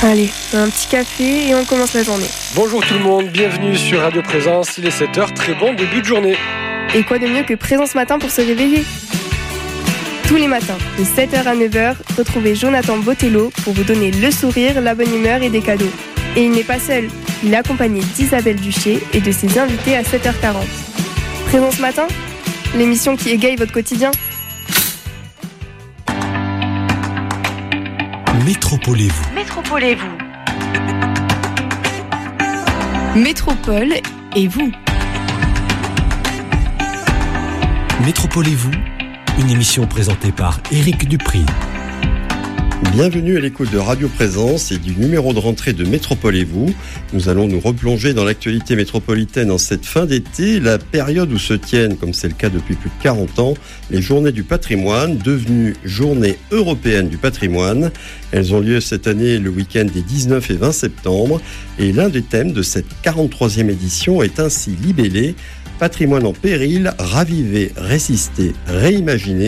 Allez, un petit café et on commence la journée. Bonjour tout le monde, bienvenue sur Radio Présence, il est 7h, très bon début de journée. Et quoi de mieux que Présence Matin pour se réveiller ? Tous les matins, de 7h à 9h, retrouvez Jonathan Botello pour vous donner le sourire, la bonne humeur et des cadeaux. Et il n'est pas seul, il est accompagné d'Isabelle Duché et de ses invités à 7h40. Présence Matin, l'émission qui égaye votre quotidien. Métropolez-vous. Métropole et vous. Métropolez-vous, une émission présentée par Éric Dupri. Bienvenue à l'écoute de Radio Présence et du numéro de rentrée de Métropolez-vous. Nous allons nous replonger dans l'actualité métropolitaine en cette fin d'été, la période où se tiennent, comme c'est le cas depuis plus de 40 ans, les Journées du patrimoine, devenues Journées européennes du patrimoine. Elles ont lieu cette année le week-end des 19 et 20 septembre. Et l'un des thèmes de cette 43e édition est ainsi libellé « Patrimoine en péril, raviver, résister, réimaginer ».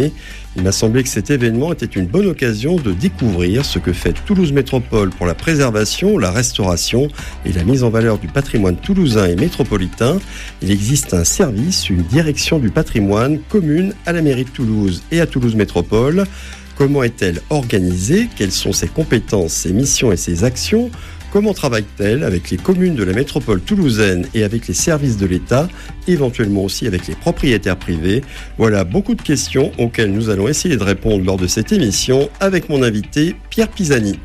Il m'a semblé que cet événement était une bonne occasion de découvrir ce que fait Toulouse Métropole pour la préservation, la restauration et la mise en valeur du patrimoine toulousain et métropolitain. Il existe un service, une direction du patrimoine commune à la mairie de Toulouse et à Toulouse Métropole. Comment est-elle organisée ? Quelles sont ses compétences, ses missions et ses actions ? Comment travaille-t-elle avec les communes de la métropole toulousaine et avec les services de l'État, éventuellement aussi avec les propriétaires privés ? Voilà beaucoup de questions auxquelles nous allons essayer de répondre lors de cette émission avec mon invité Pierre Pisani.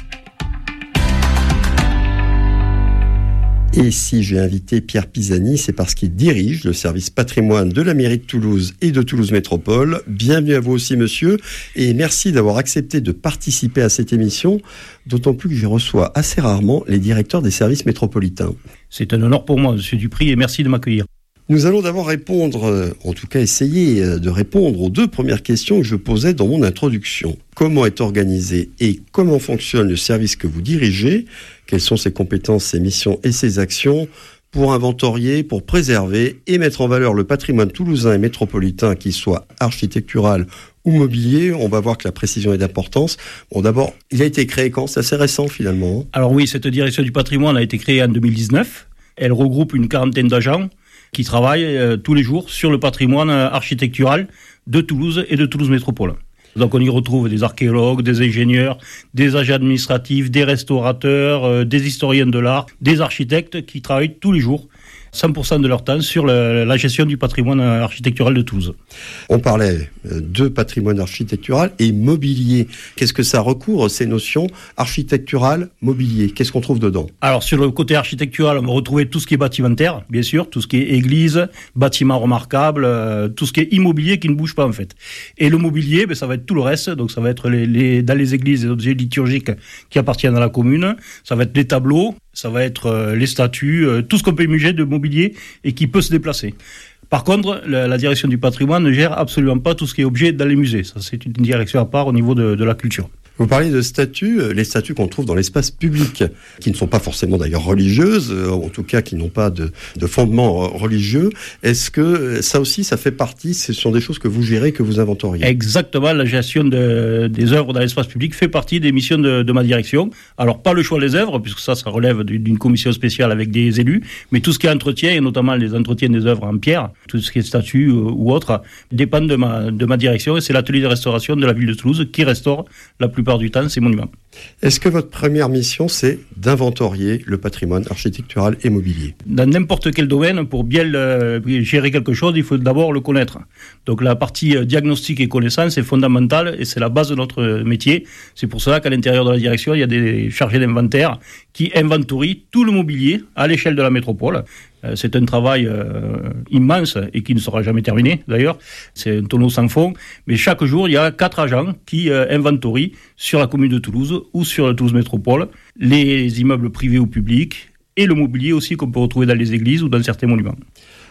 Et si j'ai invité Pierre Pisani, c'est parce qu'il dirige le service patrimoine de la mairie de Toulouse et de Toulouse Métropole. Bienvenue à vous aussi, monsieur, et merci d'avoir accepté de participer à cette émission, d'autant plus que je reçois assez rarement les directeurs des services métropolitains. C'est un honneur pour moi, monsieur Dupri, et merci de m'accueillir. Nous allons d'abord répondre, en tout cas essayer de répondre aux deux premières questions que je posais dans mon introduction. Comment est organisé et comment fonctionne le service que vous dirigez ? Quelles sont ses compétences, ses missions et ses actions pour inventorier, pour préserver et mettre en valeur le patrimoine toulousain et métropolitain, qu'il soit architectural ou mobilier ? On va voir que la précision est d'importance. Bon, d'abord, il a été créé quand ? C'est assez récent finalement. Alors oui, cette direction du patrimoine a été créée en 2019. Elle regroupe une quarantaine d'agents qui travaillent tous les jours sur le patrimoine architectural de Toulouse et de Toulouse Métropole. Donc on y retrouve des archéologues, des ingénieurs, des agents administratifs, des restaurateurs, des historiens de l'art, des architectes qui travaillent tous les jours, 100% de leur temps, sur la gestion du patrimoine architectural de Toulouse. On parlait de patrimoine architectural et mobilier. Qu'est-ce que ça recouvre, ces notions architectural, mobilier ? Qu'est-ce qu'on trouve dedans ? Alors sur le côté architectural, on va retrouver tout ce qui est bâtimentaire, bien sûr, tout ce qui est église, bâtiments remarquables, tout ce qui est immobilier qui ne bouge pas en fait. Et le mobilier, ça va être tout le reste, donc ça va être dans les églises, les objets liturgiques qui appartiennent à la commune, ça va être les tableaux, ça va être les statues, tout ce qu'on peut imaginer de mobilier et qui peut se déplacer. Par contre, la direction du patrimoine ne gère absolument pas tout ce qui est objet dans les musées. Ça, c'est une direction à part au niveau de la culture. Vous parlez de statues, les statues qu'on trouve dans l'espace public, qui ne sont pas forcément d'ailleurs religieuses, en tout cas qui n'ont pas de fondement religieux. Est-ce que ça aussi, ça fait partie, ce sont des choses que vous gérez, que vous inventoriez ? Exactement, la gestion des œuvres dans l'espace public fait partie des missions de ma direction. Alors pas le choix des œuvres, puisque ça relève d'une commission spéciale avec des élus, mais tout ce qui est entretien, et notamment les entretiens des œuvres en pierre, tout ce qui est statues ou autre, dépend de ma direction, et c'est l'atelier de restauration de la ville de Toulouse qui restaure la plupart du temps ces monuments. Est-ce que votre première mission, c'est d'inventorier le patrimoine architectural et mobilier ? Dans n'importe quel domaine, pour bien gérer quelque chose, il faut d'abord le connaître. Donc la partie diagnostic et connaissance est fondamentale et c'est la base de notre métier. C'est pour cela qu'à l'intérieur de la direction, il y a des chargés d'inventaire qui inventorient tout le mobilier à l'échelle de la métropole. C'est un travail immense et qui ne sera jamais terminé d'ailleurs. C'est un tonneau sans fond. Mais chaque jour, il y a 4 agents qui inventorient sur la commune de Toulouse ou sur la Toulouse Métropole les immeubles privés ou publics et le mobilier aussi qu'on peut retrouver dans les églises ou dans certains monuments.